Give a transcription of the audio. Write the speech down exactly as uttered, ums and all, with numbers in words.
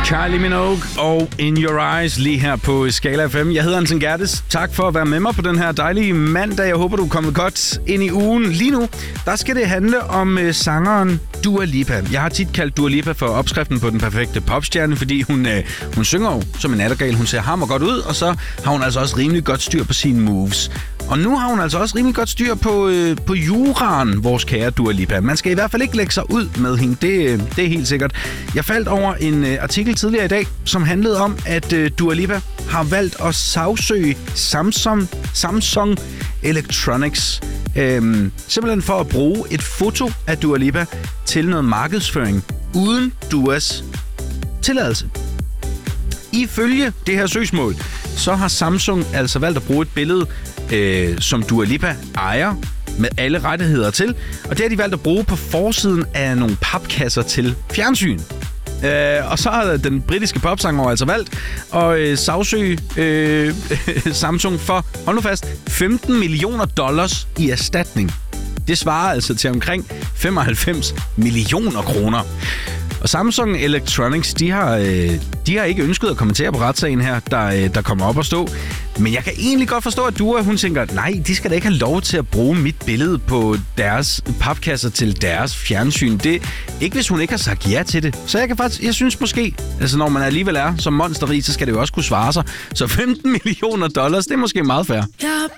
Kylie Minogue og In Your Eyes lige her på Skala F M. Jeg hedder Anton Gerdes. Tak for at være med mig på den her dejlige mandag. Jeg håber, du er kommet godt ind i ugen. Lige nu, der skal det handle om uh, sangeren Dua Lipa. Jeg har tit kaldt Dua Lipa for opskriften på den perfekte popstjerne, fordi hun, uh, hun synger jo som en nattergal. Hun ser hammer godt ud, og så har hun altså også rimelig godt styr på sine moves. Og nu har hun altså også rimelig godt styr på, øh, på juraen, vores kære Dua Lipa. Man skal i hvert fald ikke lægge sig ud med hende, det, det er helt sikkert. Jeg faldt over en øh, artikel tidligere i dag, som handlede om, at øh, Dua Lipa har valgt at sagsøge Samsung, Samsung Electronics. Øh, simpelthen for at bruge et foto af Dua Lipa til noget markedsføring uden Duas tilladelse. Ifølge det her søgsmål, så har Samsung altså valgt at bruge et billede, øh, som Dua Lipa ejer med alle rettigheder til. Og det har de valgt at bruge på forsiden af nogle papkasser til fjernsyn. Øh, og så har den britiske popsanger altså valgt at øh, sagsøge øh, Samsung for, hold nu fast, femten millioner dollars i erstatning. Det svarer altså til omkring femoghalvfems millioner kroner. Og Samsung Electronics, de har, øh, de har ikke ønsket at kommentere på retssagen her, der, øh, der kommer op at stå. Men jeg kan egentlig godt forstå, at Dua, hun tænker, nej, de skal da ikke have lov til at bruge mit billede på deres papkasser til deres fjernsyn. Det ikke, hvis hun ikke har sagt ja til det. Så jeg kan faktisk, jeg synes måske, altså når man alligevel er som monsterrig, så skal det jo også kunne svare sig. Så femten millioner dollars, det er måske meget fair. Jeg